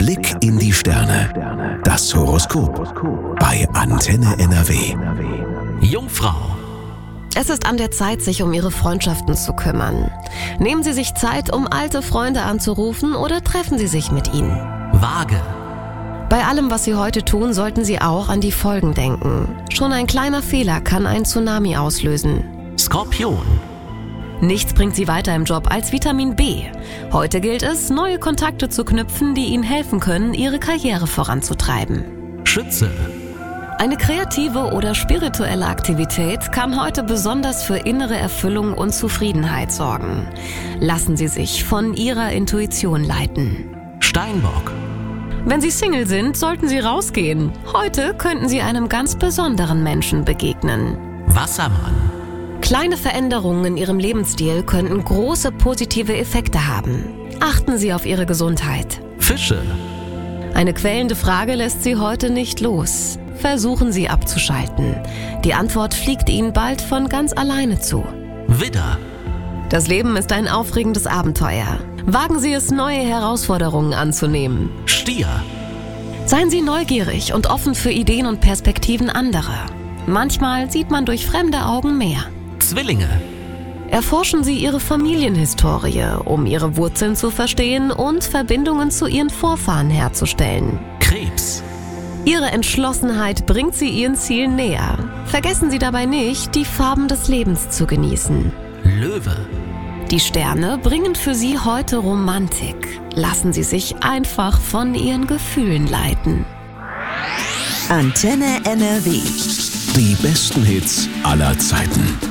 Blick in die Sterne. Das Horoskop bei Antenne NRW. Jungfrau. Es ist an der Zeit, sich um Ihre Freundschaften zu kümmern. Nehmen Sie sich Zeit, um alte Freunde anzurufen oder treffen Sie sich mit ihnen. Waage. Bei allem, was Sie heute tun, sollten Sie auch an die Folgen denken. Schon ein kleiner Fehler kann einen Tsunami auslösen. Skorpion. Nichts bringt Sie weiter im Job als Vitamin B. Heute gilt es, neue Kontakte zu knüpfen, die Ihnen helfen können, Ihre Karriere voranzutreiben. Schütze. Eine kreative oder spirituelle Aktivität kann heute besonders für innere Erfüllung und Zufriedenheit sorgen. Lassen Sie sich von Ihrer Intuition leiten. Steinbock. Wenn Sie Single sind, sollten Sie rausgehen. Heute könnten Sie einem ganz besonderen Menschen begegnen. Wassermann. Kleine Veränderungen in Ihrem Lebensstil könnten große positive Effekte haben. Achten Sie auf Ihre Gesundheit. Fische. Eine quälende Frage lässt Sie heute nicht los. Versuchen Sie abzuschalten. Die Antwort fliegt Ihnen bald von ganz alleine zu. Widder. Das Leben ist ein aufregendes Abenteuer. Wagen Sie es, neue Herausforderungen anzunehmen. Stier. Seien Sie neugierig und offen für Ideen und Perspektiven anderer. Manchmal sieht man durch fremde Augen mehr. Zwillinge. Erforschen Sie Ihre Familienhistorie, um Ihre Wurzeln zu verstehen und Verbindungen zu Ihren Vorfahren herzustellen. Krebs. Ihre Entschlossenheit bringt Sie Ihren Zielen näher. Vergessen Sie dabei nicht, die Farben des Lebens zu genießen. Löwe. Die Sterne bringen für Sie heute Romantik. Lassen Sie sich einfach von Ihren Gefühlen leiten. Antenne NRW. Die besten Hits aller Zeiten.